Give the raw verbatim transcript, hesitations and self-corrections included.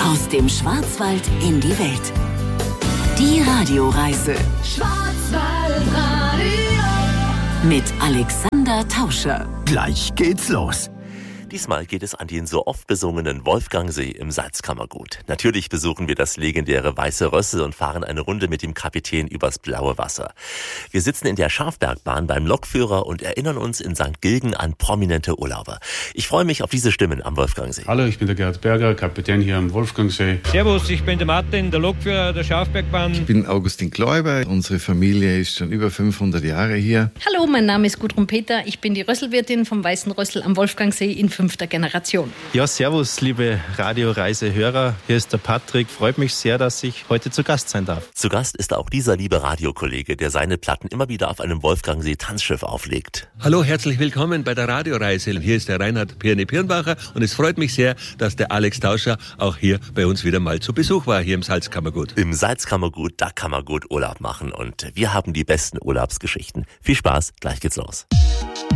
Aus dem Schwarzwald in die Welt. Die Radioreise. Schwarzwaldradio. Mit Alexander Tauscher. Gleich geht's los. Diesmal geht es an den so oft besungenen Wolfgangsee im Salzkammergut. Natürlich besuchen wir das legendäre Weiße Rössel und fahren eine Runde mit dem Kapitän übers blaue Wasser. Wir sitzen in der Schafbergbahn beim Lokführer und erinnern uns in Sankt Gilgen an prominente Urlauber. Ich freue mich auf diese Stimmen am Wolfgangsee. Hallo, ich bin der Gerd Berger, Kapitän hier am Wolfgangsee. Servus, ich bin der Martin, der Lokführer der Schafbergbahn. Ich bin Augustin Kläuber. Unsere Familie ist schon über fünfhundert Jahre hier. Hallo, mein Name ist Gudrun Peter. Ich bin die Rösselwirtin vom Weißen Rössel am Wolfgangsee in fünfter Generation. Ja, servus, liebe Radioreisehörer. Hier ist der Patrick. Freut mich sehr, dass ich heute zu Gast sein darf. Zu Gast ist auch dieser liebe Radiokollege, der seine Platten immer wieder auf einem Wolfgangsee-Tanzschiff auflegt. Hallo, herzlich willkommen bei der Radioreise. Hier ist der Reinhard Pirni-Pirnbacher und es freut mich sehr, dass der Alex Tauscher auch hier bei uns wieder mal zu Besuch war, hier im Salzkammergut. Im Salzkammergut, da kann man gut Urlaub machen und wir haben die besten Urlaubsgeschichten. Viel Spaß, gleich geht's los.